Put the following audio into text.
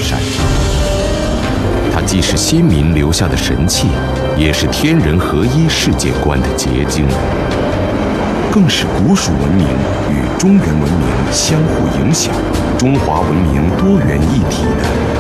山。它既是先民留下的神器，也是天人合一世界观的结晶，更是古蜀文明与中原文明相互影响、中华文明多元一体的